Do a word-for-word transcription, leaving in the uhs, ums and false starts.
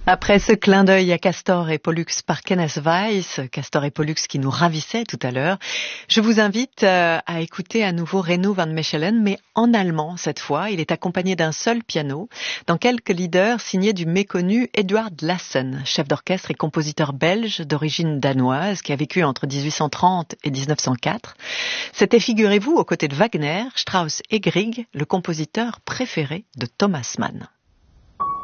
Après ce clin d'œil à Castor et Pollux par Kenneth Weiss, Castor et Pollux qui nous ravissaient tout à l'heure, je vous invite à écouter à nouveau Renaud van Mechelen, mais en allemand cette fois. Il est accompagné d'un seul piano, dans quelques leaders signés du méconnu Eduard Lassen, chef d'orchestre et compositeur belge d'origine danoise qui a vécu entre dix-huit cent trente et dix-neuf cent quatre. C'était, figurez-vous, aux côtés de Wagner, Strauss et Grieg, le compositeur préféré de Thomas Mann.